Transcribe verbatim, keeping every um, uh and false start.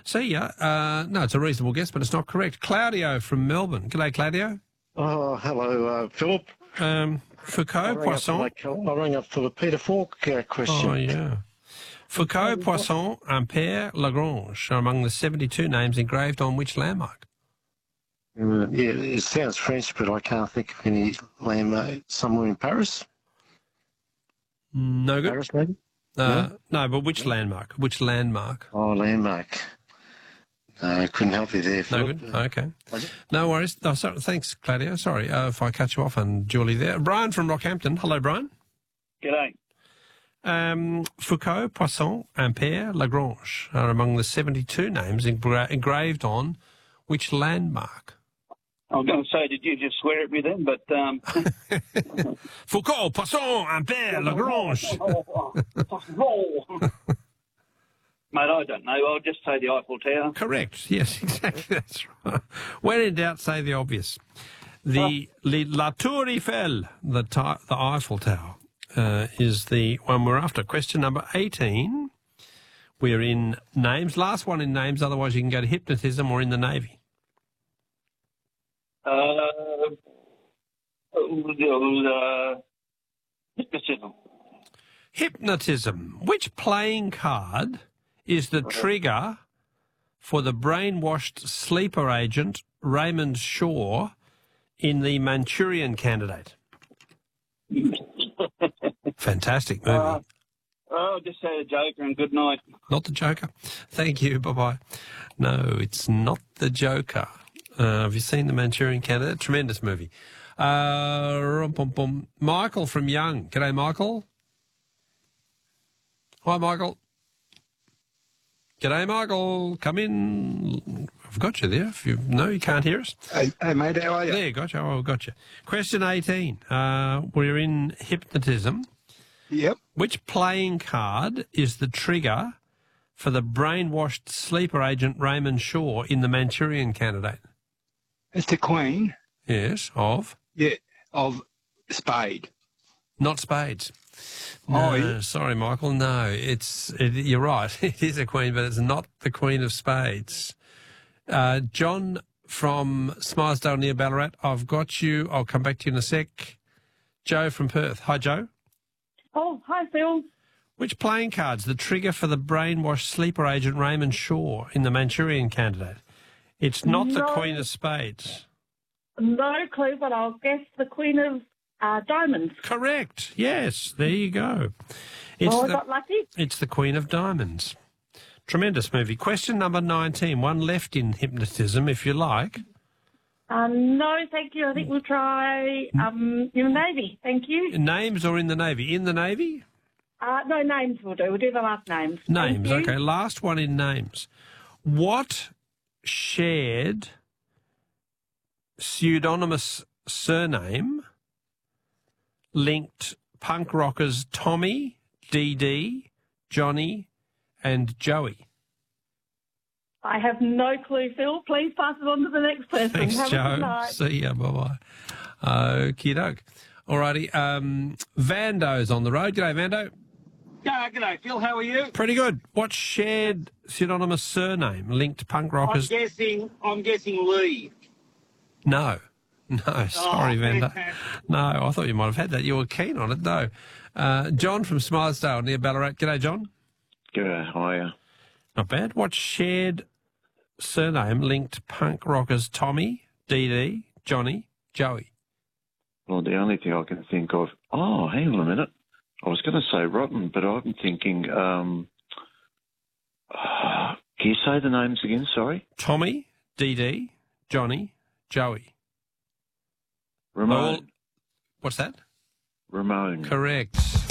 See ya. Uh, no, it's a reasonable guess, but it's not correct. Claudio from Melbourne. G'day, Claudio. Oh, hello, uh, Philip. Um, Foucault, Poisson. I rang up for the Peter Falk uh, question. Oh, yeah. Foucault, Poisson, Ampère, Lagrange are among the seventy-two names engraved on which landmark? Uh, yeah, it sounds French, but I can't think of any landmark. Somewhere in Paris? No good. Paris, maybe? Uh, no? no, but which landmark? Which landmark? Oh, landmark. No, I couldn't help you there, Philip. No good? Okay. No worries. Oh, sorry. Thanks, Claudio. Sorry uh, if I cut you off unduly there. Brian from Rockhampton. Hello, Brian. G'day. Um, Foucault, Poisson, Ampère, Lagrange are among the seventy-two names engra- engraved on which landmark? I was going to say, did you just swear at me then? But um... Foucault, Poisson, Ampère, Lagrange. Mate, I don't know. I'll just say the Eiffel Tower. Correct. Yes, exactly. That's right. When in doubt, say the obvious. The oh. La Tour Eiffel, the, the Eiffel Tower, uh, is the one we're after. Question number eighteen. We're in names. Last one in names, otherwise you can go to hypnotism or in the Navy. Uh, uh, hypnotism. Hypnotism. Which playing card is the trigger for the brainwashed sleeper agent Raymond Shaw in The Manchurian Candidate? Fantastic movie. Uh, oh, just say the Joker and good night. Not the Joker. Thank you. Bye-bye. No, it's not the Joker. Uh, have you seen The Manchurian Candidate? Tremendous movie. Uh, rum, bum, bum. Michael from Young. G'day, Michael. Hi, Michael. G'day, Michael. Come in. I've got you there. If you no, you can't hear us. Hey, hey mate, how are you? There, got you. Oh, got you. Question eighteen. Uh, we're in hypnotism. Yep. Which playing card is the trigger for the brainwashed sleeper agent Raymond Shaw in The Manchurian Candidate? It's the Queen. Yes, of? Yeah, of Spade. Not Spades. No, oh, yeah. Sorry, Michael. No, it's it, you're right. It is a Queen, but it's not the Queen of Spades. Uh, John from Smilesdale near Ballarat. I've got you. I'll come back to you in a sec. Joe from Perth. Hi, Joe. Oh, hi, Phil. Which playing card's the trigger for the brainwashed sleeper agent Raymond Shaw in The Manchurian Candidate? It's not no, the Queen of Spades. No clue, but I'll guess the Queen of uh, Diamonds. Correct. Yes, there you go. It's oh, I the, got lucky. It's the Queen of Diamonds. Tremendous movie. Question number nineteen. One left in hypnotism, if you like. Um, no, thank you. I think we'll try um, in the Navy. Thank you. Names or in the Navy? In the Navy? Uh, no, names will do. We'll do the last names. Names, okay. Last one in names. What shared pseudonymous surname linked punk rockers Tommy, Dee Dee, Johnny and Joey? I have no clue, Phil. Please pass it on to the next person. Thanks, Have Joe. a good night. See ya. Bye-bye. Okie doke. All righty. Um, Vando's on the road. G'day, Vando. Yeah, g'day, Phil. How are you? Pretty good. What shared pseudonymous surname linked punk rockers? I'm guessing, I'm guessing Lee. No. No, sorry, oh, Vando. Fantastic. No, I thought you might have had that. You were keen on it. No. Uh, John from Smilesdale near Ballarat. G'day, John. G'day, how are you? Not bad. What shared surname linked punk rockers Tommy, Dee Dee, Johnny, Joey? Well, the only thing I can think of... Oh, hang on a minute. I was going to say Rotten, but I'm thinking... Um, uh, can you say the names again, sorry? Tommy, Dee Dee, Johnny, Joey. Ramon. All, what's that? Ramon. Correct.